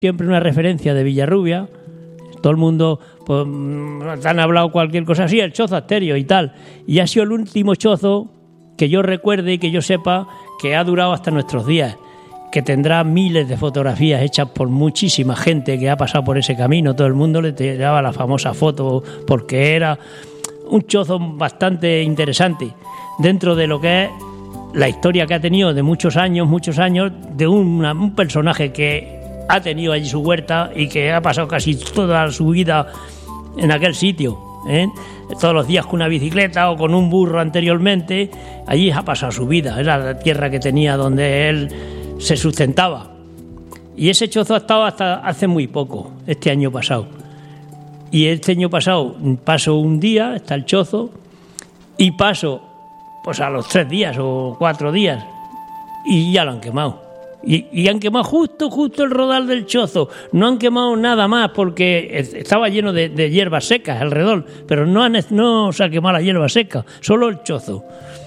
siempre una referencia de Villarrubia. Todo el mundo pues, han hablado cualquier cosa así, el Chozo Asterio y tal. Y ha sido el último chozo que yo recuerde y que yo sepa que ha durado hasta nuestros días, que tendrá miles de fotografías hechas por muchísima gente que ha pasado por ese camino. Todo el mundo le tiraba la famosa foto porque era un chozo bastante interesante dentro de lo que es la historia que ha tenido de muchos años de un personaje que ha tenido allí su huerta y que ha pasado casi toda su vida en aquel sitio, ¿eh? Todos los días con una bicicleta o con un burro anteriormente, allí ha pasado su vida, era la tierra que tenía donde él se sustentaba. Y ese chozo ha estado hasta hace muy poco, este año pasado. Y este año pasado paso un día, está el chozo, y paso pues a los 3 días o 4 días, y ya lo han quemado. Y han quemado justo el rodal del chozo. No han quemado nada más porque estaba lleno de hierbas secas alrededor, pero no se ha quemado la hierba seca, solo el chozo.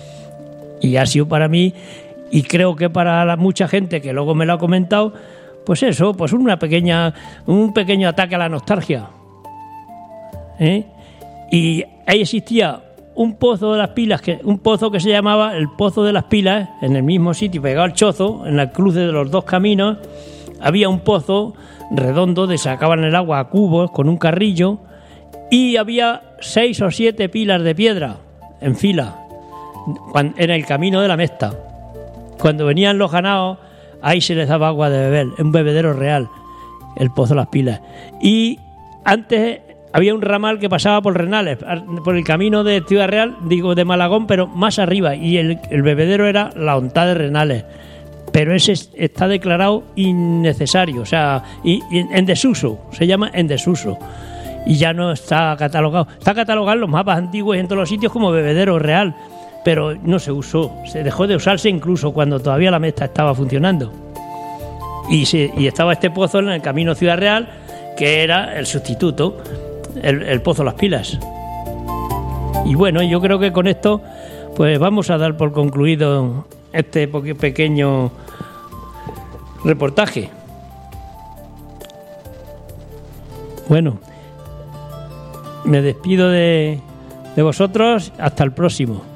Y ha sido para mí, y creo que para mucha gente que luego me lo ha comentado, pues eso, pues un pequeño ataque a la nostalgia, ¿eh? Y ahí existía un pozo de las pilas, un pozo que se llamaba el Pozo de las Pilas, en el mismo sitio, pegado al chozo, en la cruce de los 2 caminos, había un pozo redondo de sacaban el agua a cubos con un carrillo y había 6 o 7 pilas de piedra en fila en el camino de la Mesta. Cuando venían los ganados, ahí se les daba agua de beber, un bebedero real, el Pozo de las Pilas. Y antes había un ramal que pasaba por Renales, por el camino de Ciudad Real, de Malagón, pero más arriba, y el bebedero era la Hontá de Renales. Pero ese está declarado innecesario, o sea, en desuso, se llama en desuso. Y ya no está catalogado. Está catalogado en los mapas antiguos y en todos los sitios como bebedero real, pero no se usó, se dejó de usarse incluso cuando todavía la Mesta estaba funcionando. Y estaba este pozo en el camino Ciudad Real, que era el sustituto. El Pozo Las Pilas. Y bueno, yo creo que con esto pues vamos a dar por concluido este pequeño reportaje. Bueno, me despido de vosotros, hasta el próximo.